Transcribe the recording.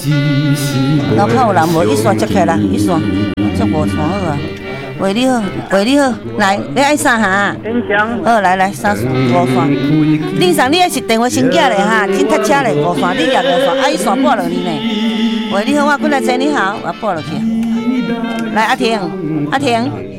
脑壳有人无？一线接起来，一线，这5线好啊。喂，你好，喂，你好，来，你爱啥哈？好，来，5线。林上，你还是电话先寄嘞哈，紧搭车嘞5线，你也5线，啊，一线拨落去呢。喂，你好，我过来坐，你好，我拨落去。来，阿婷，